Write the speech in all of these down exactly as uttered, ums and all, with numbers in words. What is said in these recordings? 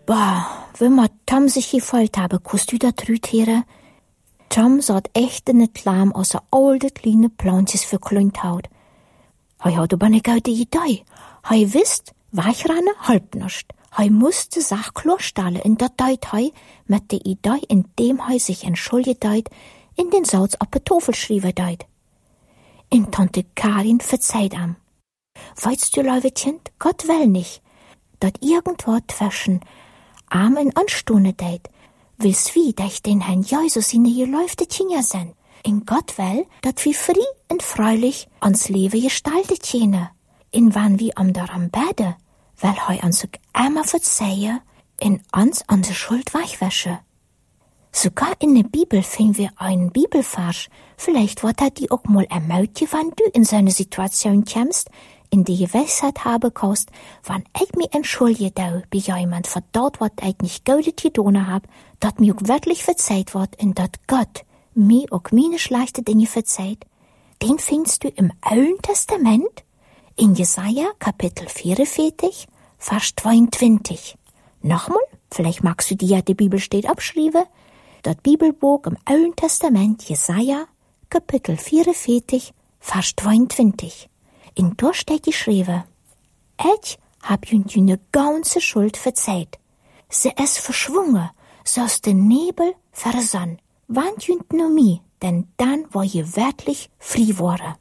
Bah, wenn ma Tom sich gefällt habe, kannst du da trütere? Tom saht echt in het Lamm aus a alte kleine Plantjes verklünt haut. Hei hat aber ne gute Idee. Hei wisst, weichrane halb nischt. Hei musste sach klarstellen, in dat deit hei mit der Idee, in dem hei sich entschuldigt deit, in den Satz auf der Tafel schrieben deit. In Tante Karin verzeiht am. Weißt du, liebe Kind, Gott will nicht, dat irgendwo zwischen Arm in Anstunde deit, willst wie, dass den Herrn Jesus in die geläufte Kinder sind. In Gott will, dat wir frei und freilich ans Leben gestaltet jene. In wann wir am daran beten, weil hei uns auch immer verzeihen, in uns unsere Schuld weichwäsche. Sogar in der Bibel finden wir einen Bibelvers. Vielleicht wird er die auch mal ermutigt, wenn du in so eine Situation kommst, in die Gewissheit haben kannst, wenn ich mich entschuldige bei jemand für dort, was ich nicht gut getan habe, dass mir auch wirklich verzeiht wird und dass Gott mir auch meine schlechten Dinge verzeiht. Den findest du im Alten Testament, in Jesaja Kapitel vierundvierzig, Vers zweiundzwanzig. Nochmal, vielleicht magst du dir ja die Bibel steht abschreiben, das Bibelbuch im Alten Testament, Jesaja, Kapitel vierundvierzig, Vers zweiundzwanzig. In dort steht geschrieben, ich hab ihnen deine ganze Schuld verzeiht. Sie ist verschwungen, so aus dem Nebel versann. Wann jünt nur mir, denn dann war ihr wirklich frei worden.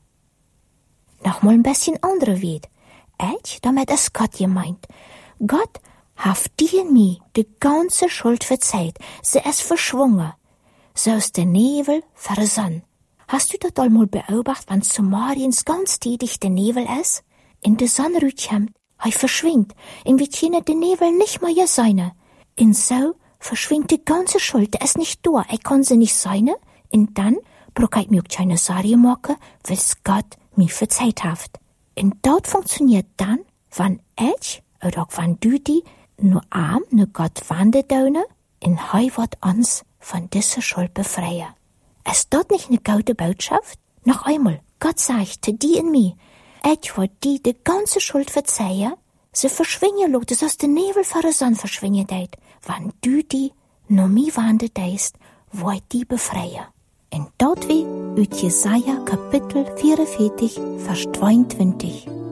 Nochmal ein bisschen andere Welt. Ich, damit ist Gott gemeint. Gott hat dir und mir die ganze Schuld verzeiht. Sie ist verschwungen, so aus dem Nebel versann. Hast du das einmal beobachtet, wenn zu Mariens ganz tätig der Nebel ist? In der Sonne kommt, er verschwindet, in wie keine der Nebel nicht mehr sein. Und so verschwindet die ganze Schuld, der ist nicht da, er kann sie nicht sein. Und dann braucht ich mir auch keine Sorge machen, weil Gott mir verzeiht hat. Und das funktioniert dann, wenn ich, oder auch wenn du die, nur arm, nur Gott wandert, und er wird uns von dieser Schuld befreien. Ist das nicht eine gute Botschaft? Noch einmal, Gott sagt zu dir und mir, ich will dir die ganze Schuld verzeihen, sie verschwingen lässt, es aus dem Nebel vor der Sonne verschwingen deit. Wenn du die nur mir wanderst, will ich die befreien. Und dort wie, aus Jesaja Kapitel vierundvierzig, Vers zweiundzwanzig.